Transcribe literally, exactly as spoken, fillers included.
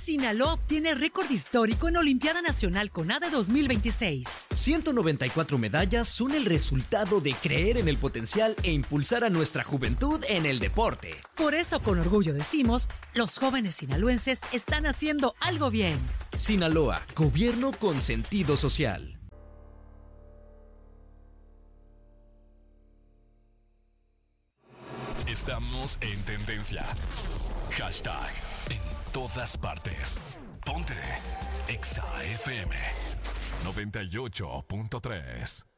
Sinaloa obtiene récord histórico en Olimpiada Nacional CONADE dos mil veintiséis. ciento noventa y cuatro medallas son el resultado de creer en el potencial e impulsar a nuestra juventud en el deporte. Por eso, con orgullo decimos, los jóvenes sinaloenses están haciendo algo bien. Sinaloa, gobierno con sentido social. Estamos en tendencia. Hashtag en todas partes. Ponte Exa F M noventa y ocho punto tres.